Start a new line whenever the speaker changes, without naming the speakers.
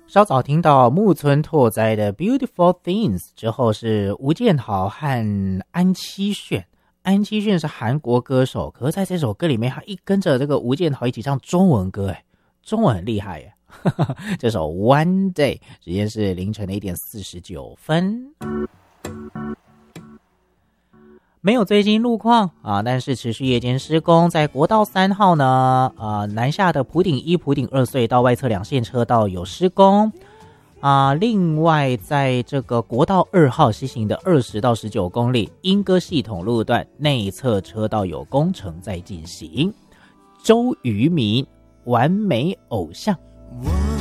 稍早听到木村拓哉的 Beautiful Things 之后是吴建豪和安七炫。安七炫是韩国歌手，可是在这首歌里面他一跟着这个吴建豪一起唱中文歌，中文很厉害耶。这首 One Day 时间是凌晨的1:49。没有最新路况啊，但是持续夜间施工，在国道3号呢，南下的埔顶1、埔顶2隧道外侧2线车道有施工啊。另外，在这个国道2号西行的20到19公里莺歌系统路段内侧车道有工程在进行。周渝民完美偶像。